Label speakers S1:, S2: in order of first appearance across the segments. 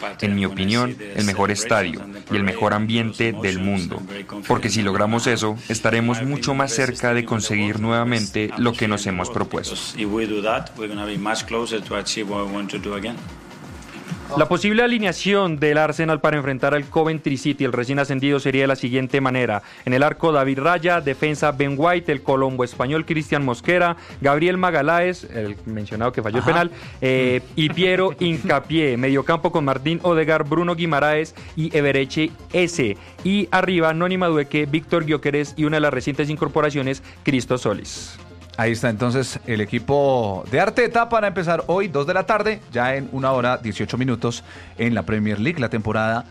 S1: en mi opinión, el mejor estadio y el mejor ambiente del mundo, porque si logramos eso, estaremos mucho más cerca de conseguir nuevamente lo que nos hemos propuesto.
S2: La posible alineación del Arsenal para enfrentar al Coventry City, el recién ascendido, sería de la siguiente manera: en el arco David Raya, defensa Ben White, el colombo español Cristian Mosquera, Gabriel Magaláes, el mencionado que falló el penal, y Piero Hincapié, mediocampo con Martín Odegaard, Bruno Guimaraes y Ebereche S. Y arriba Noni Madueque, Víctor Gyökeres y una de las recientes incorporaciones, Christo Solis.
S3: Ahí está entonces el equipo de Arteta para empezar hoy 2 de la tarde, ya en 1 hora 18 minutos en la Premier League, la temporada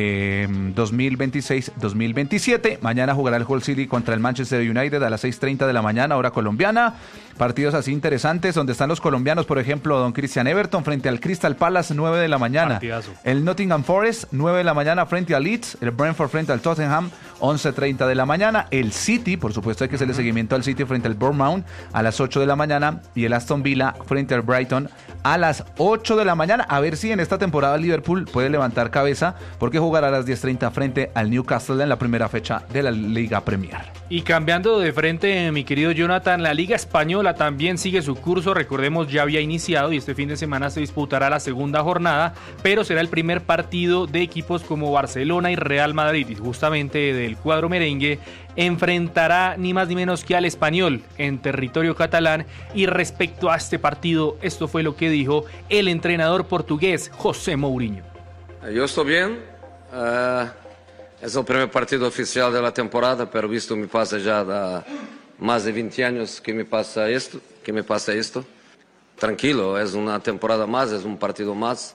S3: 2026-2027. Mañana jugará el Hull City contra el Manchester United a las 6:30 de la mañana, hora colombiana. Partidos así interesantes donde están los colombianos, por ejemplo, don Christian Everton frente al Crystal Palace, 9 de la mañana.
S2: Partidazo.
S3: El Nottingham Forest, 9 de la mañana frente al Leeds. El Brentford frente al Tottenham, 11:30 de la mañana. El City, por supuesto hay que hacerle seguimiento al City frente al Bournemouth a las 8 de la mañana. Y el Aston Villa frente al Brighton a las 8 de la mañana. A ver si en esta temporada Liverpool puede levantar cabeza, porque jugará a las 10:30 frente al Newcastle en la primera fecha de la Liga Premier.
S2: Y cambiando de frente, mi querido Jonathan, la Liga Española también sigue su curso. Recordemos, ya había iniciado y este fin de semana se disputará la segunda jornada, pero será el primer partido de equipos como Barcelona y Real Madrid, y justamente del cuadro merengue enfrentará ni más ni menos que al Español en territorio catalán. Y respecto a este partido, esto fue lo que dijo el entrenador portugués José Mourinho.
S4: Yo estoy bien. Es el primer partido oficial de la temporada, pero visto me pasa ya más de 20 años que me pasa esto. Tranquilo, es una temporada más, es un partido más.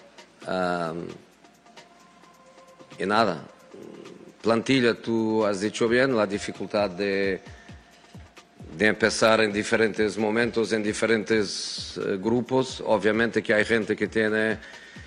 S4: Y nada, plantilla, tú has dicho bien, la dificultad de empezar en diferentes momentos, en diferentes grupos. Obviamente que hay gente que tiene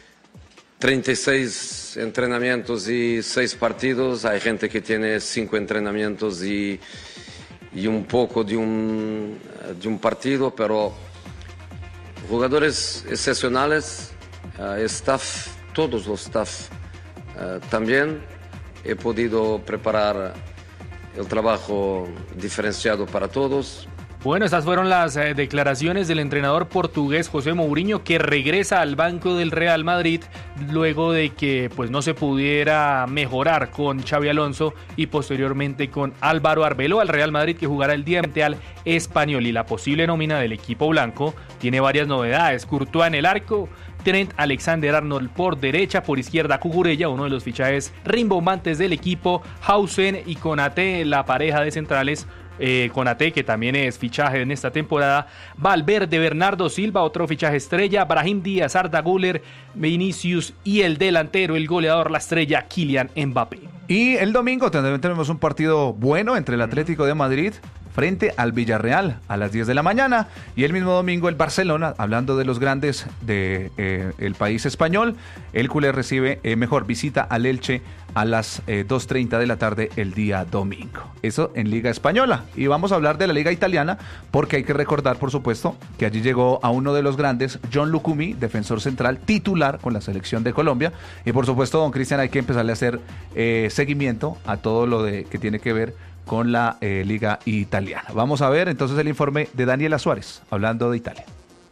S4: 36 entrenamientos y 6 partidos, hay gente que tiene 5 entrenamientos y un poco de un partido, pero jugadores excepcionales, staff, todos los staff también. He podido preparar el trabajo diferenciado para todos.
S2: Bueno, estas fueron las declaraciones del entrenador portugués José Mourinho, que regresa al banco del Real Madrid luego de que pues no se pudiera mejorar con Xabi Alonso y posteriormente con Álvaro Arbeloa. Al Real Madrid, que jugará el día frente al Español. Y la posible nómina del equipo blanco tiene varias novedades: Courtois en el arco, Trent Alexander-Arnold por derecha, por izquierda Cucurella, uno de los fichajes rimbombantes del equipo, Hausen y Konaté, la pareja de centrales. Konaté, que también es fichaje en esta temporada, Valverde, Bernardo Silva, otro fichaje estrella, Brahim Díaz, Arda Güler, Vinicius y el delantero, el goleador, la estrella, Kylian Mbappé.
S3: Y el domingo tenemos un partido bueno entre el Atlético de Madrid frente al Villarreal a las 10 de la mañana, y el mismo domingo el Barcelona, hablando de los grandes del país español, el culé visita al Elche a las 2:30 de la tarde el día domingo. Eso en Liga Española. Y vamos a hablar de la Liga Italiana, porque hay que recordar, por supuesto, que allí llegó a uno de los grandes, John Lucumí, defensor central titular con la selección de Colombia. Y por supuesto, don Cristian, hay que empezarle a hacer seguimiento a todo lo que tiene que ver con la Liga Italiana. Vamos a ver entonces el informe de Daniela Suárez, hablando de Italia.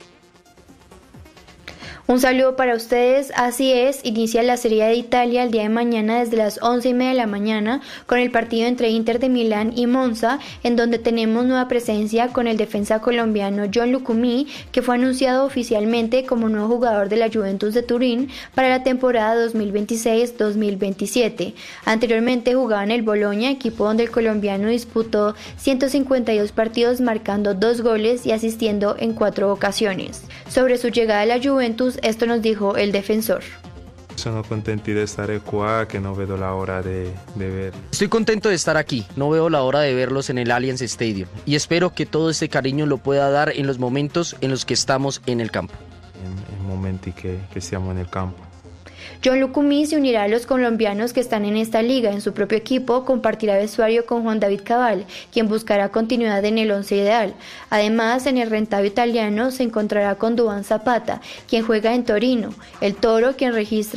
S5: Un saludo para ustedes. Así es, inicia la Serie A de Italia el día de mañana desde las 11:30 de la mañana con el partido entre Inter de Milán y Monza, en donde tenemos nueva presencia con el defensa colombiano John Lucumí, que fue anunciado oficialmente como nuevo jugador de la Juventus de Turín para la temporada 2026-2027. Anteriormente jugaba en el Bologna, equipo donde el colombiano disputó 152 partidos, marcando 2 goles y asistiendo en 4 ocasiones. Sobre su llegada a la Juventus, esto nos dijo el defensor.
S6: Sono contenti di stare qua, che non vedo la hora de ver.
S7: Estoy contento de estar aquí, no veo la hora de verlos en el Allianz Stadium y espero que todo este cariño lo pueda dar en los momentos en los que estamos en el campo.
S6: En momenti que siamo en el campo.
S5: John Lucumí se unirá a los colombianos que están en esta liga. En su propio equipo compartirá vestuario con Juan David Cabal, quien buscará continuidad en el once ideal. Además, en el rentado italiano se encontrará con Duván Zapata, quien juega en Torino, el Toro, quien registra